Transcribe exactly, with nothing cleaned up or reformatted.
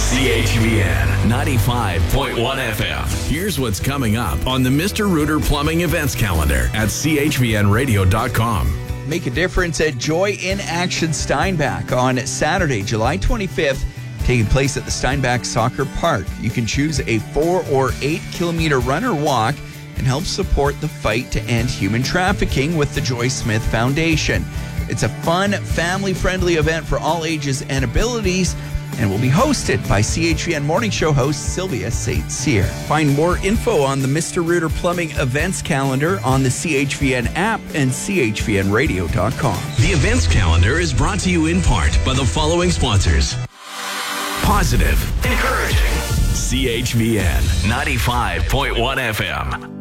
C H V N ninety-five point one F M. Here's what's coming up on the Mister Rooter Plumbing events calendar at C H V N radio dot com. Make a difference at Joy in Action Steinbach on Saturday, July twenty-fifth, taking place at the Steinbach Soccer Park. You can choose a four or eight kilometer run or walk and help support the fight to end human trafficking with the Joy Smith Foundation. It's a fun, family-friendly event for all ages and abilities, and will be hosted by C H V N Morning Show host Sylvia Saint Cyr. Find more info on the Mister Rooter Plumbing events calendar on the C H V N app and C H V N radio dot com. The events calendar is brought to you in part by the following sponsors. Positive, encouraging, C H V N ninety-five point one F M.